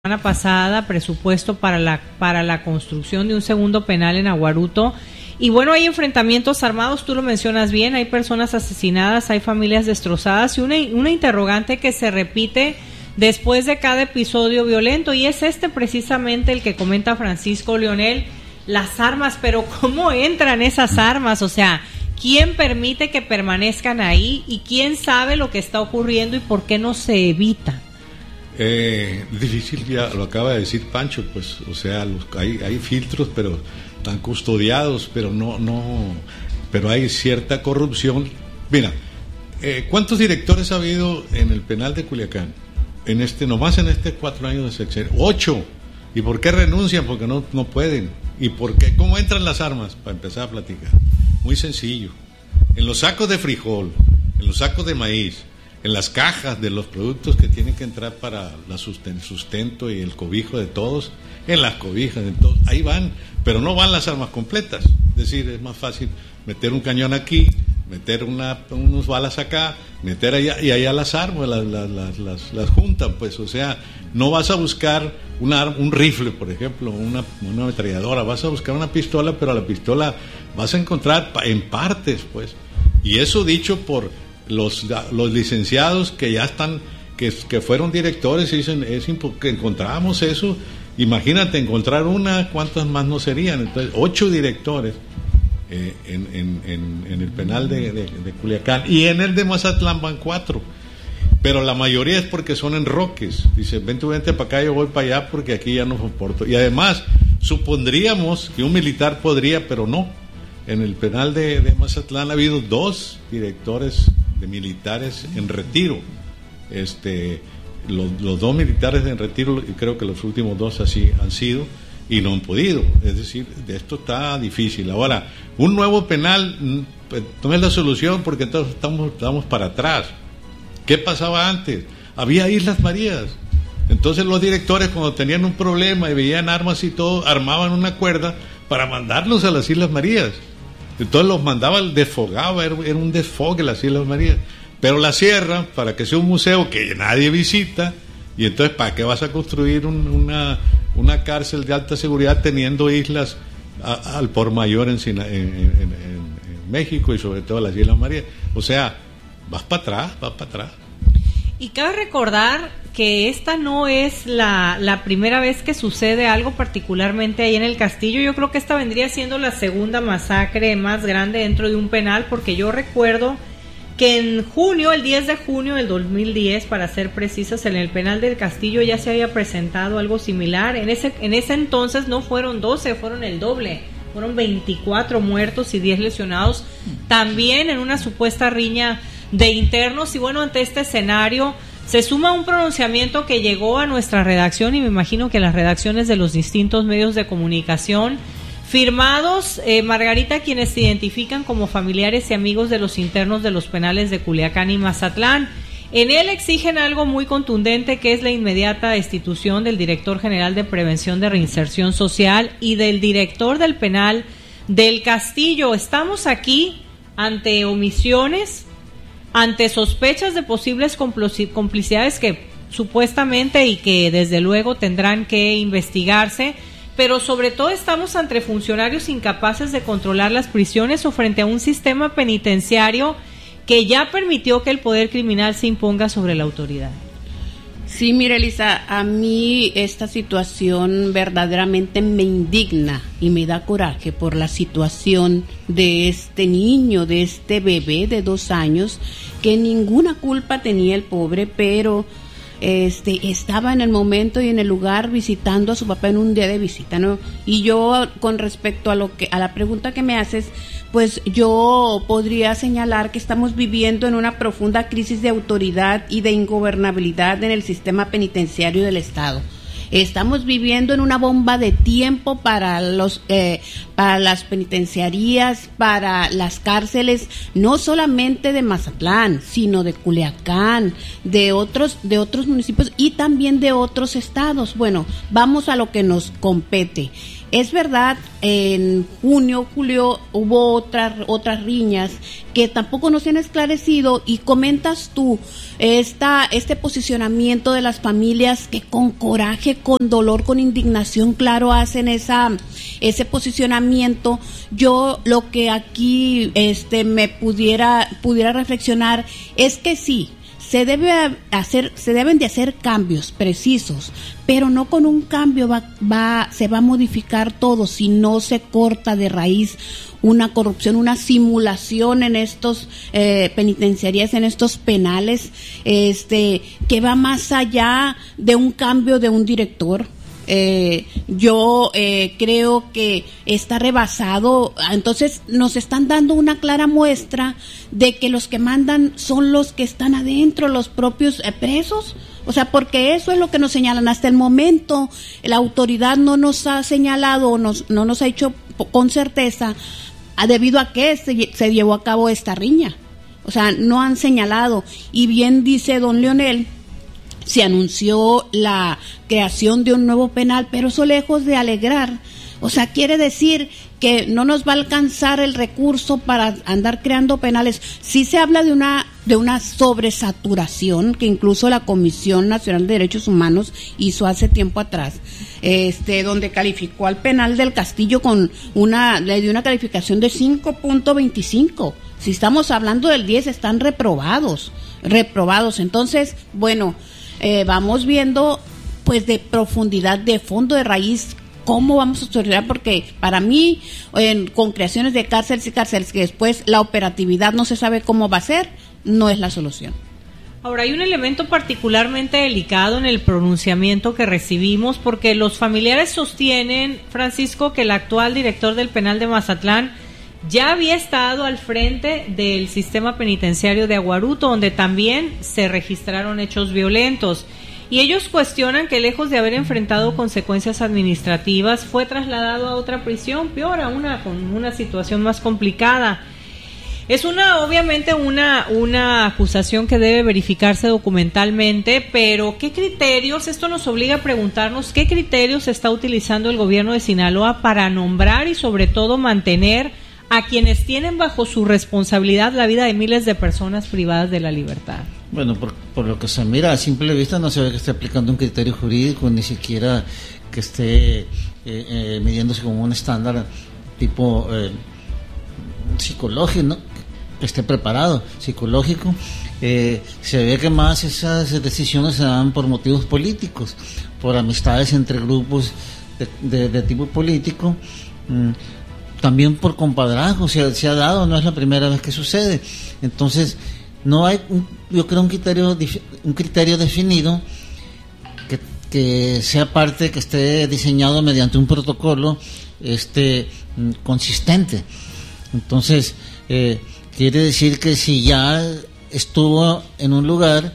semana pasada presupuesto para la construcción de un segundo penal en Aguaruto. Y bueno, hay enfrentamientos armados, tú lo mencionas bien, hay personas asesinadas, hay familias destrozadas y una interrogante que se repite después de cada episodio violento, y es precisamente el que comenta Francisco Leonel, las armas. Pero ¿cómo entran esas armas? O sea, ¿quién permite que permanezcan ahí y quién sabe lo que está ocurriendo y por qué no se evita? Difícil, ya lo acaba de decir Pancho, pues, o sea, hay filtros, pero están custodiados, pero pero hay cierta corrupción. Mira, ¿cuántos directores ha habido en el penal de Culiacán? Nomás en 4 años de sexenio, 8. ¿Y por qué renuncian? Porque no pueden. ¿Y por qué? ¿Cómo entran las armas? Para empezar a platicar. Muy sencillo. En los sacos de frijol, en los sacos de maíz, en las cajas de los productos que tienen que entrar para el sustento y el cobijo de todos, en las cobijas de todos, ahí van, pero no van las armas completas. Es decir, es más fácil meter un cañón aquí, meter unos balas acá, meter allá, y allá las armas, las juntan, pues. O sea, no vas a buscar un rifle, por ejemplo, una ametralladora, vas a buscar una pistola, pero la pistola vas a encontrar en partes, pues. Y eso dicho por los licenciados que ya están, que fueron directores, y dicen, que encontrábamos eso. Imagínate encontrar ¿cuántas más no serían? Entonces, 8 directores en el penal de Culiacán, y en el de Mazatlán van 4, pero la mayoría es porque son enroques. Dice, vente para acá, yo voy para allá porque aquí ya no soporto. Y además supondríamos que un militar podría, pero no. En el penal de Mazatlán ha habido 2 directores de militares en retiro. Los 2 militares en retiro, y creo que los últimos 2 así han sido, y no han podido. Es decir, de esto está difícil. Ahora, un nuevo penal pues, no es la solución, porque entonces estamos para atrás. ¿Qué pasaba antes? Había Islas Marías. Entonces los directores, cuando tenían un problema y veían armas y todo, armaban una cuerda para mandarlos a las Islas Marías. Entonces los mandaban, desfogaba, era un desfogue las Islas Marías. Pero la cierran para que sea un museo que nadie visita, y entonces ¿para qué vas a construir una cárcel de alta seguridad teniendo islas al por mayor en México, y sobre todo las Islas Marías? O sea, vas para atrás. Y cabe recordar que esta no es la primera vez que sucede algo, particularmente ahí en el Castillo. Yo creo que esta vendría siendo la segunda masacre más grande dentro de un penal, porque yo recuerdo que en junio, el 10 de junio del 2010, para ser precisas, en el penal del Castillo ya se había presentado algo similar. En ese entonces no fueron 12, fueron el doble. Fueron 24 muertos y 10 lesionados, también en una supuesta riña de internos. Y bueno, ante este escenario se suma un pronunciamiento que llegó a nuestra redacción, y me imagino que las redacciones de los distintos medios de comunicación, firmados, Margarita, quienes se identifican como familiares y amigos de los internos de los penales de Culiacán y Mazatlán. En él exigen algo muy contundente, que es la inmediata destitución del director general de Prevención de Reinserción Social y del director del penal del Castillo. Estamos aquí ante omisiones, ante sospechas de posibles complicidades que supuestamente y que desde luego tendrán que investigarse, pero sobre todo estamos ante funcionarios incapaces de controlar las prisiones o frente a un sistema penitenciario que ya permitió que el poder criminal se imponga sobre la autoridad. Sí, mira, Elisa, a mí esta situación verdaderamente me indigna y me da coraje por la situación de este niño, de este bebé de 2 años, que ninguna culpa tenía el pobre, pero estaba en el momento y en el lugar visitando a su papá en un día de visita, ¿no? Y yo, con respecto a la pregunta que me haces, pues yo podría señalar que estamos viviendo en una profunda crisis de autoridad y de ingobernabilidad en el sistema penitenciario del Estado. Estamos viviendo en una bomba de tiempo para las penitenciarías, para las cárceles, no solamente de Mazatlán, sino de Culiacán, de otros municipios y también de otros estados. Bueno, vamos a lo que nos compete. Es verdad, en junio, julio hubo otras riñas que tampoco nos han esclarecido, y comentas tú este posicionamiento de las familias que con coraje, con dolor, con indignación, claro, hacen ese posicionamiento. Yo lo que aquí me pudiera reflexionar es que sí, se deben de hacer cambios precisos, pero no con un cambio se va a modificar todo si no se corta de raíz una corrupción, una simulación en estos penitenciarías, en estos penales, que va más allá de un cambio de un director. Yo creo que está rebasado. Entonces nos están dando una clara muestra de que los que mandan son los que están adentro, los propios presos. O sea, porque eso es lo que nos señalan. Hasta el momento la autoridad no nos ha señalado, no nos ha dicho con certeza debido a que se llevó a cabo esta riña. O sea, no han señalado. Y bien dice don Leonel, se anunció la creación de un nuevo penal, pero eso lejos de alegrar. O sea, quiere decir que no nos va a alcanzar el recurso para andar creando penales. Sí se habla de una sobresaturación que incluso la Comisión Nacional de Derechos Humanos hizo hace tiempo atrás, donde calificó al penal del Castillo le dio una calificación de 5.25. Si estamos hablando del 10, están reprobados. Entonces, bueno, vamos viendo pues de profundidad, de fondo, de raíz, cómo vamos a solucionar, porque para mí con creaciones de cárceles que después la operatividad no se sabe cómo va a ser, no es la solución. Ahora, hay un elemento particularmente delicado en el pronunciamiento que recibimos, porque los familiares sostienen, Francisco, que el actual director del penal de Mazatlán ya había estado al frente del sistema penitenciario de Aguaruto, donde también se registraron hechos violentos. Y ellos cuestionan que, lejos de haber enfrentado consecuencias administrativas, fue trasladado a otra prisión, peor, con una situación más complicada. Es obviamente una acusación que debe verificarse documentalmente, pero ¿qué criterios? Esto nos obliga a preguntarnos qué criterios está utilizando el gobierno de Sinaloa para nombrar y sobre todo mantener a quienes tienen bajo su responsabilidad la vida de miles de personas privadas de la libertad. Bueno, por lo que se mira a simple vista no se ve que esté aplicando un criterio jurídico, ni siquiera que esté midiéndose como un estándar tipo psicológico, ¿no? Que esté preparado, psicológico. Se ve que más esas decisiones se dan por motivos políticos, por amistades entre grupos de tipo político, también por compadrazgo, se ha dado, no es la primera vez que sucede. Entonces no hay yo creo un criterio definido que sea parte, que esté diseñado mediante un protocolo consistente. Entonces quiere decir que si ya estuvo en un lugar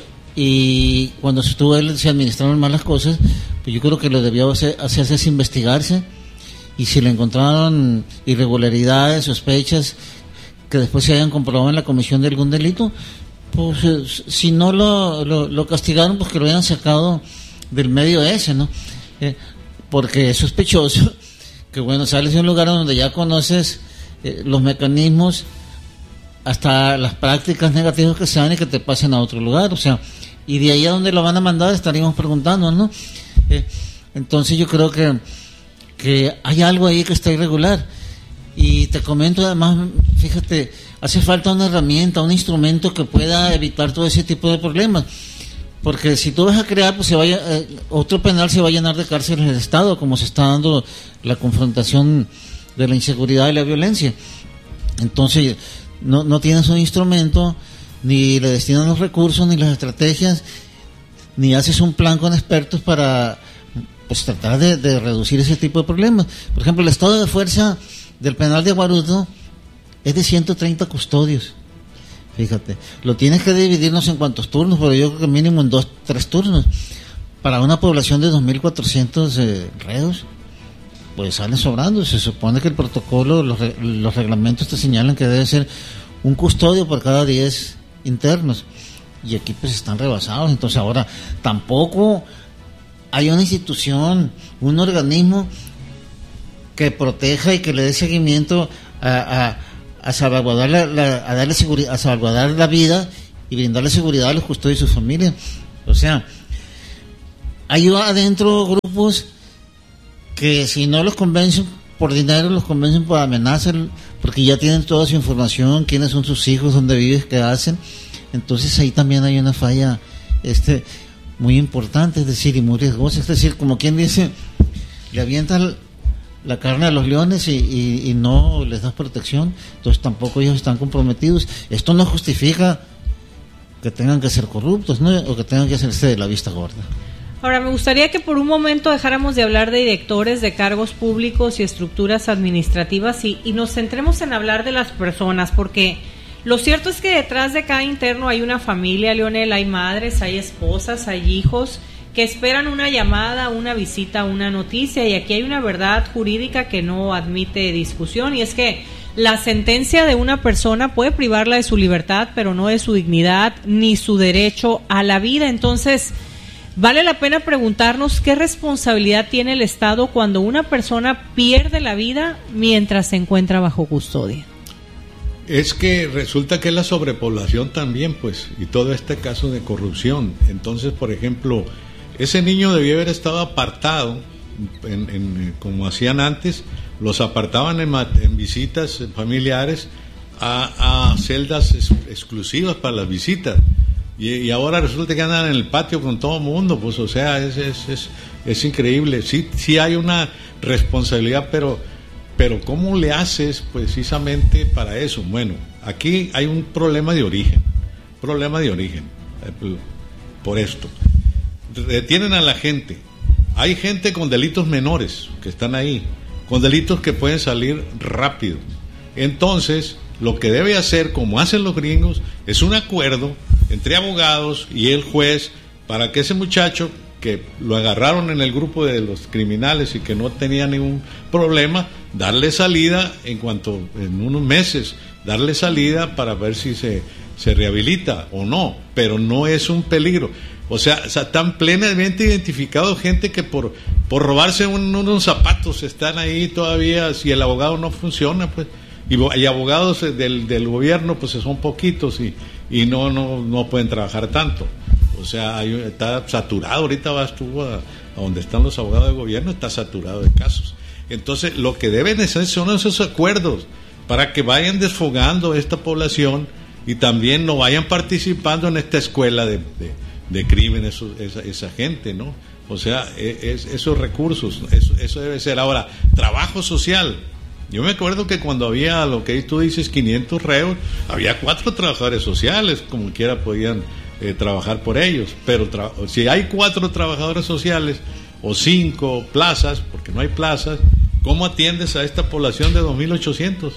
y cuando estuvo él se administraron mal las cosas, pues yo creo que lo debió hacerse es investigarse, y si le encontraron irregularidades, sospechas que después se hayan comprobado en la comisión de algún delito, pues si no lo castigaron, pues que lo hayan sacado del medio ese, ¿no? Porque es sospechoso que, bueno, sales de un lugar donde ya conoces los mecanismos, hasta las prácticas negativas que se dan, y que te pasen a otro lugar, o sea, y de ahí a dónde lo van a mandar estaríamos preguntando, ¿no? Entonces yo creo que hay algo ahí que está irregular. Y te comento además, fíjate, hace falta una herramienta, un instrumento que pueda evitar todo ese tipo de problemas, porque si tú vas a crear, pues otro penal se va a llenar de cárceles del Estado, como se está dando la confrontación de la inseguridad y la violencia. Entonces no tienes un instrumento, ni le destinas los recursos, ni las estrategias, ni haces un plan con expertos para pues tratar de reducir ese tipo de problemas. Por ejemplo, el estado de fuerza del penal de Aguaruto es de 130 custodios. Fíjate, lo tienes que dividir no sé en cuántos turnos, pero yo creo que mínimo en 2-3 turnos. Para una población de 2.400 reos, pues salen sobrando. Se supone que el protocolo, los reglamentos te señalan que debe ser un custodio por cada 10 internos. Y aquí pues están rebasados. Entonces ahora tampoco hay una institución, un organismo que proteja y que le dé seguimiento a salvaguardar darle seguridad, a salvaguardar la vida y brindarle seguridad a los custodios y sus familias. O sea, hay adentro grupos que si no los convencen por dinero, los convencen por amenazas, porque ya tienen toda su información, quiénes son sus hijos, dónde viven, qué hacen. Entonces ahí también hay una falla muy importante, es decir, y muy riesgosa. Es decir, como quien dice, le avientan la carne a los leones y no les das protección, entonces tampoco ellos están comprometidos. Esto no justifica que tengan que ser corruptos, ¿no? O que tengan que hacerse de la vista gorda. Ahora, me gustaría que por un momento dejáramos de hablar de directores, de cargos públicos y estructuras administrativas y nos centremos en hablar de las personas, porque lo cierto es que detrás de cada interno hay una familia, Leonel, hay madres, hay esposas, hay hijos que esperan una llamada, una visita, una noticia, y aquí hay una verdad jurídica que no admite discusión, y es que la sentencia de una persona puede privarla de su libertad, pero no de su dignidad ni su derecho a la vida. Entonces, vale la pena preguntarnos qué responsabilidad tiene el Estado cuando una persona pierde la vida mientras se encuentra bajo custodia. Es que resulta que es la sobrepoblación también, pues, y todo este caso de corrupción. Entonces, por ejemplo, ese niño debió haber estado apartado, como hacían antes, los apartaban en visitas familiares a celdas exclusivas para las visitas. Y ahora resulta que andan en el patio con todo el mundo, pues, o sea, es increíble. Sí hay una responsabilidad, pero ¿cómo le haces precisamente para eso? Bueno, aquí hay un problema de origen, por esto. Detienen a la gente. Hay gente con delitos menores que están ahí, con delitos que pueden salir rápido. Entonces, lo que debe hacer, como hacen los gringos, es un acuerdo entre abogados y el juez para que ese muchacho que lo agarraron en el grupo de los criminales y que no tenía ningún problema, darle salida en unos meses, darle salida para ver si se rehabilita o no, pero no es un peligro. O sea, están plenamente identificados gente que por robarse unos zapatos están ahí todavía, si el abogado no funciona, pues, y abogados del gobierno pues son poquitos y no pueden trabajar tanto. O sea, está saturado. Ahorita vas tú a donde están los abogados del gobierno, está saturado de casos. Entonces, lo que deben hacer son esos acuerdos para que vayan desfogando esta población y también no vayan participando en esta escuela de crimen esa gente, ¿no? O sea, esos recursos, eso debe ser. Ahora, trabajo social. Yo me acuerdo que cuando había lo que tú dices, 500 reos, había 4 trabajadores sociales, como quiera podían trabajar por ellos, pero si hay 4 trabajadores sociales o 5 plazas, porque no hay plazas, ¿cómo atiendes a esta población de 2.800?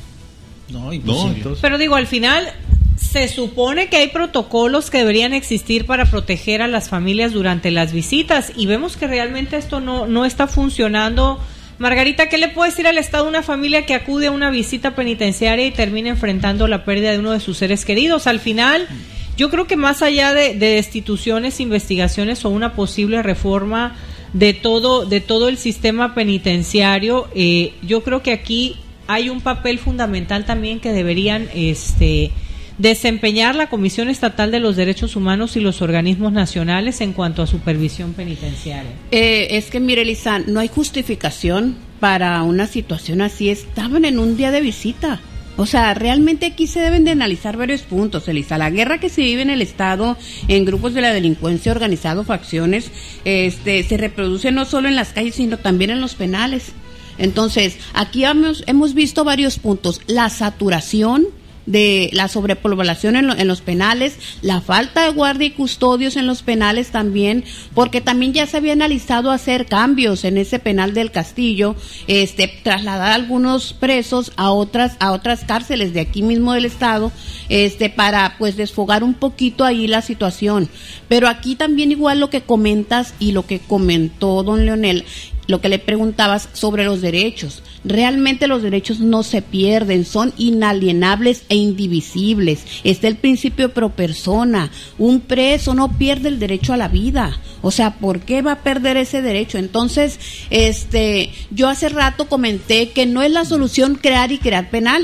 No, entonces... Pero digo, al final se supone que hay protocolos que deberían existir para proteger a las familias durante las visitas y vemos que realmente esto no está funcionando. Margarita, ¿qué le puede decir al Estado a una familia que acude a una visita penitenciaria y termina enfrentando la pérdida de uno de sus seres queridos? Al final, yo creo que más allá de destituciones, investigaciones o una posible reforma de todo el sistema penitenciario, yo creo que aquí hay un papel fundamental también que deberían desempeñar la Comisión Estatal de los Derechos Humanos y los organismos nacionales en cuanto a supervisión penitenciaria. Es que, mire, Elisa, no hay justificación para una situación así. Estaban en un día de visita. O sea, realmente aquí se deben de analizar varios puntos, Elisa. La guerra que se vive en el Estado, en grupos de la delincuencia organizada, facciones, se reproduce no solo en las calles, sino también en los penales. Entonces, aquí hemos visto varios puntos. La saturación de la sobrepoblación en los penales, la falta de guardia y custodios en los penales también, porque también ya se había analizado hacer cambios en ese penal del Castillo, trasladar a algunos presos a otras cárceles de aquí mismo del estado, para pues desfogar un poquito ahí la situación. Pero aquí también igual lo que comentas y lo que comentó don Leonel, lo que le preguntabas sobre los derechos. Realmente los derechos no se pierden, son inalienables e indivisibles. Está el principio pro persona. Un preso no pierde el derecho a la vida. O sea, ¿por qué va a perder ese derecho? Entonces, yo hace rato comenté que no es la solución crear penales,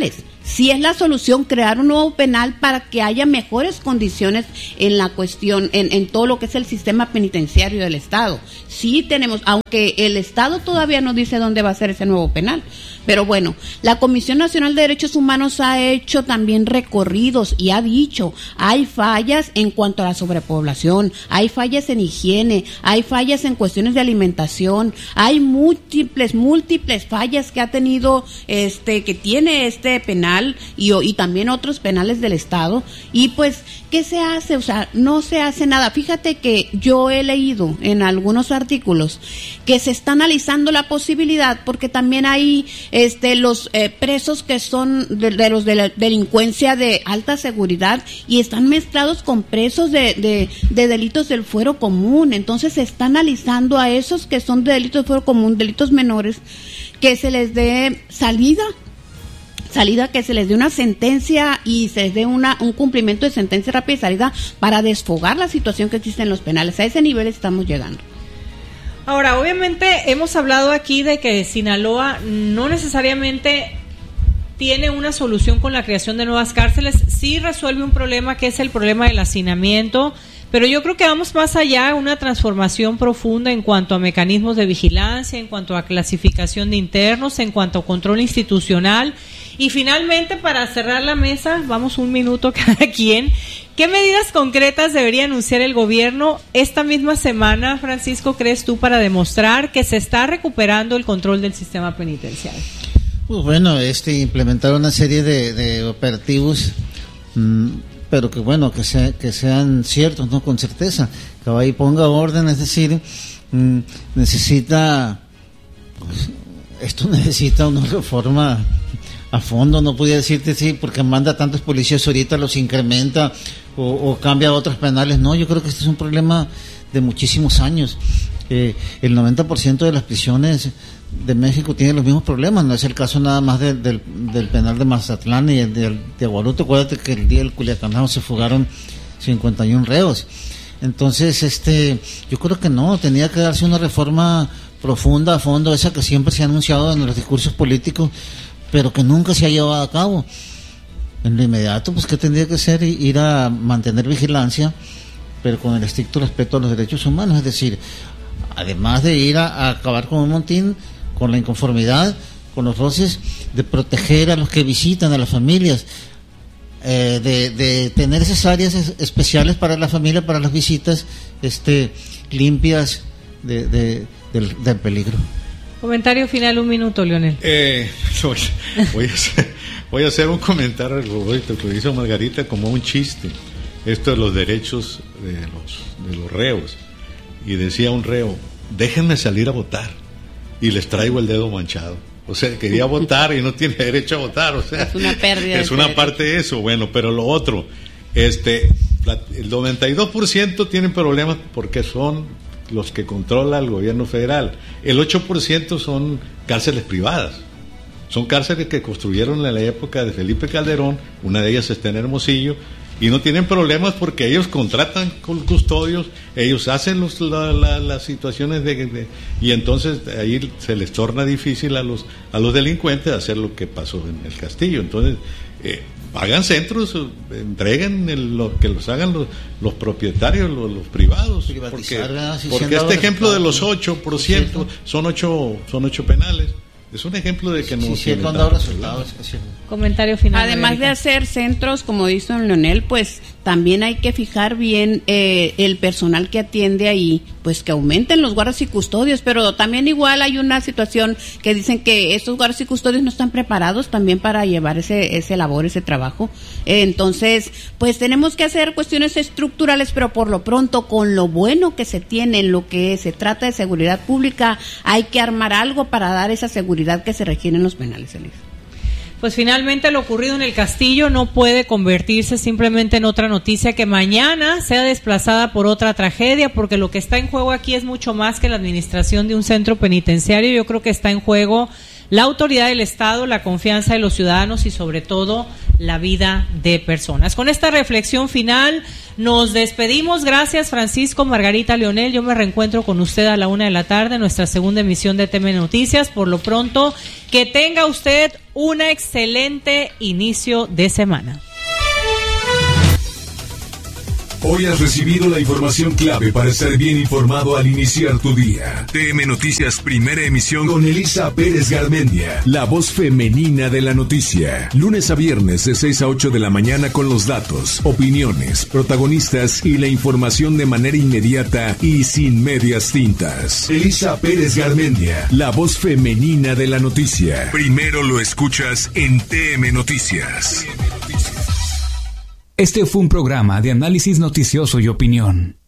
si es la solución crear un nuevo penal para que haya mejores condiciones en la cuestión, en todo lo que es el sistema penitenciario del Estado. Sí tenemos, aunque el Estado todavía no dice dónde va a ser ese nuevo penal. Pero bueno, la Comisión Nacional de Derechos Humanos ha hecho también recorridos y ha dicho, hay fallas en cuanto a la sobrepoblación, hay fallas en higiene, hay fallas en cuestiones de alimentación, hay múltiples fallas que ha tenido, que tiene este penal y también otros penales del Estado. Y pues, ¿qué se hace? O sea, no se hace nada. Fíjate que yo he leído en algunos artículos que se está analizando la posibilidad, porque también hay los presos que son de los de la delincuencia de alta seguridad y están mezclados con presos de delitos del fuero común. Entonces se está analizando a esos que son de delitos del fuero común, delitos menores, que se les dé salida, que se les dé una sentencia y se les dé un cumplimiento de sentencia rápida y salida para desfogar la situación que existe en los penales. A ese nivel estamos llegando. Ahora, obviamente hemos hablado aquí de que Sinaloa no necesariamente tiene una solución con la creación de nuevas cárceles, sí resuelve un problema que es el problema del hacinamiento, pero yo creo que vamos más allá, una transformación profunda en cuanto a mecanismos de vigilancia, en cuanto a clasificación de internos, en cuanto a control institucional. Y finalmente, para cerrar la mesa, vamos un minuto cada quien, ¿qué medidas concretas debería anunciar el gobierno esta misma semana, Francisco, crees tú, para demostrar que se está recuperando el control del sistema penitenciario? Pues bueno, implementar una serie de operativos, pero que sean ciertos, no con certeza, que ahí ponga orden, es decir, necesita una reforma a fondo. No podía decirte sí, porque manda tantos policías ahorita los incrementa o cambia a otros penales. No, yo creo que este es un problema de muchísimos años. El 90% de las prisiones de México tienen los mismos problemas. No es el caso nada más del penal de Mazatlán y el de Agualuto. Acuérdate que el día del Culiacanao se fugaron 51 reos. Entonces, yo creo que no, tenía que darse una reforma profunda, a fondo, esa que siempre se ha anunciado en los discursos políticos, pero que nunca se ha llevado a cabo. En lo inmediato, pues, ¿qué tendría que ser? Ir a mantener vigilancia, pero con el estricto respeto a los derechos humanos. Es decir, además de ir a acabar con un montín, con la inconformidad, con los roces, de proteger a los que visitan, a las familias, de tener esas áreas especiales para la familia, para las visitas, limpias del peligro. Comentario final, un minuto, Leonel. Voy a hacer un comentario, Roberto, que hizo Margarita como un chiste. Esto de los derechos de los reos. Y decía un reo, déjenme salir a votar y les traigo el dedo manchado. O sea, quería votar y no tiene derecho a votar. O sea, es una pérdida. Es una parte de eso. Bueno, pero lo otro, el 92% tienen problemas porque son los que controla el gobierno federal. El 8% son cárceles privadas. Son cárceles que construyeron en la época de Felipe Calderón, una de ellas está en Hermosillo, y no tienen problemas porque ellos contratan con custodios, ellos hacen las situaciones y entonces ahí se les torna difícil a los delincuentes hacer lo que pasó en el Castillo. Entonces, hagan centros, entreguen lo que los hagan los propietarios, los privados, porque este ejemplo de los 8% son 8 penales. Es un ejemplo de que no tiene resultados. Comentario final. Además de hacer centros, como dice don Leonel, pues también hay que fijar bien el personal que atiende ahí, pues que aumenten los guardas y custodios, pero también igual hay una situación que dicen que estos guardas y custodios no están preparados también para llevar ese labor, ese trabajo. Entonces, pues tenemos que hacer cuestiones estructurales, pero por lo pronto, con lo bueno que se tiene en lo que se trata de seguridad pública, hay que armar algo para dar esa seguridad que se requiere en los penales, Elisa. Pues finalmente lo ocurrido en el Castillo no puede convertirse simplemente en otra noticia que mañana sea desplazada por otra tragedia, porque lo que está en juego aquí es mucho más que la administración de un centro penitenciario. Yo creo que está en juego la autoridad del Estado, la confianza de los ciudadanos y sobre todo la vida de personas. Con esta reflexión final nos despedimos. Gracias, Francisco, Margarita, Leonel. Yo me reencuentro con usted a la 1:00 p.m, en nuestra segunda emisión de TM Noticias. Por lo pronto, que tenga usted un excelente inicio de semana. Hoy has recibido la información clave para estar bien informado al iniciar tu día. TM Noticias, primera emisión con Elisa Pérez Garmendia, la voz femenina de la noticia. Lunes a viernes de 6 a 8 de la mañana con los datos, opiniones, protagonistas y la información de manera inmediata y sin medias tintas. Elisa Pérez Garmendia, la voz femenina de la noticia. Primero lo escuchas en TM Noticias. Este fue un programa de análisis noticioso y opinión.